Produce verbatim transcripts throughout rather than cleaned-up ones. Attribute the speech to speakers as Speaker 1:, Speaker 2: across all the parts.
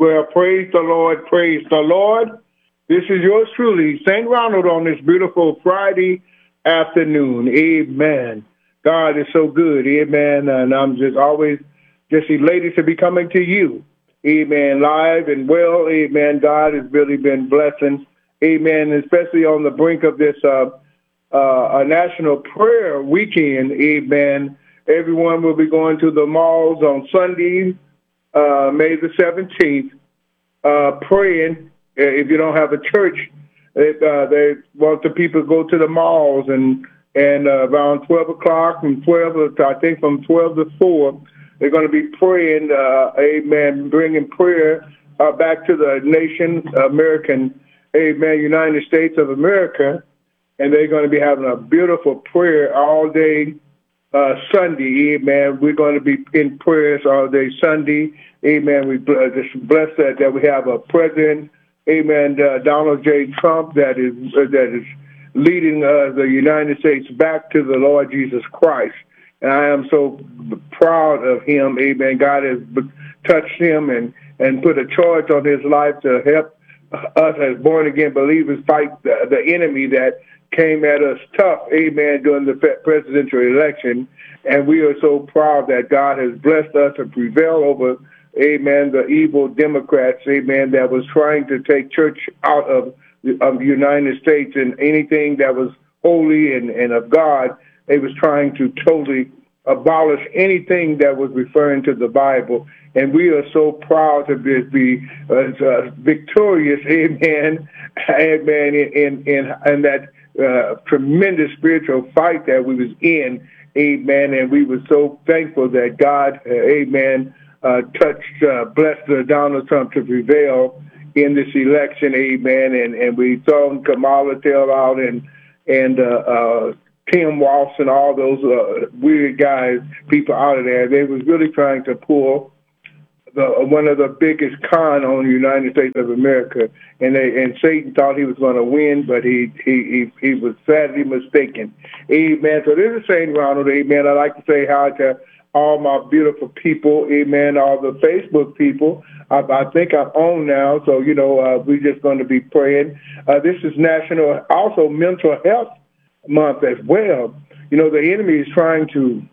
Speaker 1: Well, praise the Lord, praise the Lord. This is yours truly, Saint Ronald, on this beautiful Friday afternoon. Amen. God is so good. Amen. And I'm just always just elated to be coming to you. Amen. Live and well. Amen. God has really been blessing. Amen. Especially on the brink of this uh, uh, a national prayer weekend. Amen. Everyone will be going to the malls on Sunday, uh, May the seventeenth, uh, praying. If you don't have a church, it, uh, they want the people to go to the malls and and uh, around twelve o'clock, from twelve, to, I think from twelve to four, they're going to be praying, uh, amen, bringing prayer uh, back to the nation, American, amen, United States of America, and they're going to be having a beautiful prayer all day uh, Sunday, amen. We're going to be in prayers all day Sunday, amen. We just bless that, that we have a president, amen, uh, Donald J. Trump, that is uh, that is leading uh, the United States back to the Lord Jesus Christ. And I am so proud of him, amen. God has touched him and, and put a charge on his life to help us as born-again believers fight the, the enemy that came at us tough, amen, during the presidential election. And we are so proud that God has blessed us to prevail over, amen, the evil Democrats, amen, that was trying to take church out of, of the United States, and anything that was holy and, and of God, they was trying to totally abolish anything that was referring to the Bible. And we are so proud to be, be uh, uh, victorious, amen, amen, in, in, in, in that uh, tremendous spiritual fight that we was in, amen. And we were so thankful that God, uh, amen, uh, touched, uh, blessed uh, Donald Trump to prevail in this election, amen. And, and we saw Kamala tail out and, and uh, uh, Tim Walsh and all those uh, weird guys, people out of there. They was really trying to pull the one of the biggest con on the United States of America, and they and Satan thought he was going to win, but he he he, he was sadly mistaken. Amen. So this is Saint Ronald. Amen. I'd like to say hi to all my beautiful people. Amen. All the Facebook people. I, I think I'm on now, so you know uh, we're just going to be praying. Uh, this is National also Mental Health Month as well. You know, the enemy is trying to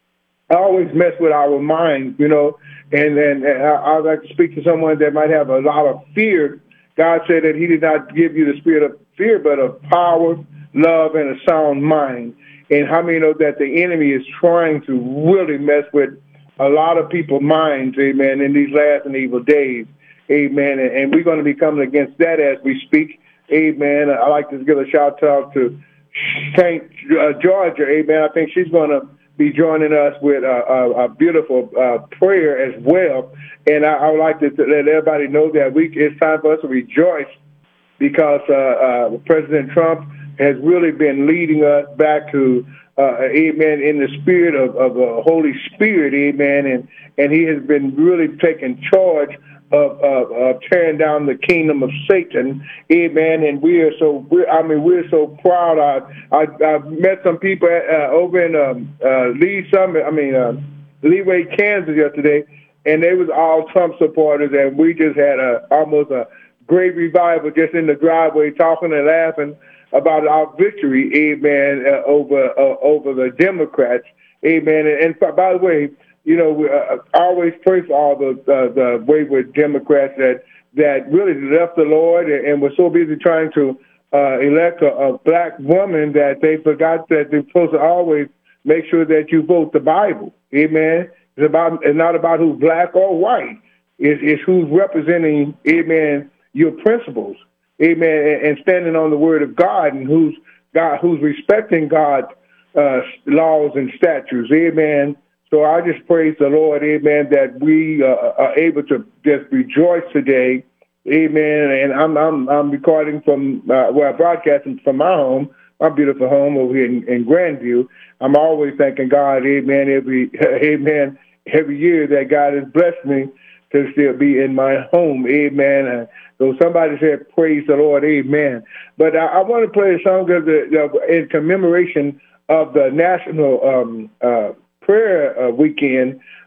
Speaker 1: always mess with our minds, you know, and, and, and I, I'd like to speak to someone that might have a lot of fear. God said that he did not give you the spirit of fear, but of power, love, and a sound mind. And how many know that the enemy is trying to really mess with a lot of people's minds, amen, in these last and evil days, amen. And, and we're going to be coming against that as we speak, amen. I'd like to give a shout out to Saint uh, Georgia, amen. I think she's going to be joining us with a, a, a beautiful uh, prayer as well. And I, I would like to, to let everybody know that we, it's time for us to rejoice because uh, uh, President Trump has really been leading us back to, uh, amen, in the spirit of, of the Holy Spirit, amen. And, and he has been really taking charge Of, of, of tearing down the kingdom of Satan, amen. And we are so, we're, I mean, we're so proud. I, I, I met some people uh, over in um, uh, Lee Summit, I mean, uh, Leeway, Kansas yesterday, and they was all Trump supporters, and we just had a almost a great revival just in the driveway, talking and laughing about our victory, amen, uh, over uh, over the Democrats, amen. And, and by the way, you know, we uh, always pray for all the uh, the wayward Democrats that that really left the Lord and, and were so busy trying to uh, elect a, a black woman that they forgot that they're supposed to always make sure that you vote the Bible. Amen. It's about it's not about who's black or white. It's, it's who's representing, amen, your principles, amen, and, and standing on the word of God, and who's God, who's respecting God's uh, laws and statutes, amen. So I just praise the Lord, amen, that we uh, are able to just rejoice today, amen. And I'm I'm I'm recording from uh, well, broadcasting from my home, my beautiful home over here in, in Grandview. I'm always thanking God, amen, every amen, every year that God has blessed me to still be in my home, amen. Uh, so somebody said, praise the Lord, amen. But I, I want to play a song of the, uh, in commemoration of the National um, uh, prayer uh, weekend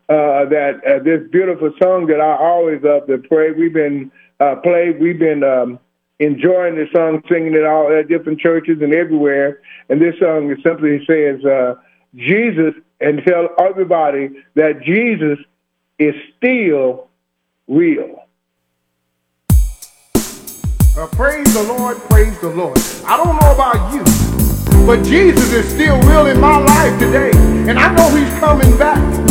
Speaker 1: uh, that uh, this beautiful song that I always love to pray. We've been uh, played. We've been um, enjoying this song, singing it all at different churches and everywhere. And this song simply says, uh, Jesus, and tell everybody that Jesus is still real.
Speaker 2: Uh, praise the Lord, praise the Lord. I don't know about you, but Jesus is still real in my life today. And I know he's coming back.